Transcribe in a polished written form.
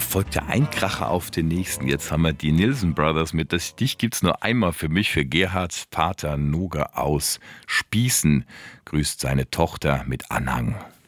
folgt ja ein Kracher auf den nächsten. Jetzt haben wir die Nilsson Brothers mit "Das Dich gibt's nur einmal für mich" für Gerhards Pater Noge aus Spießen. Grüßt seine Tochter mit Anhang.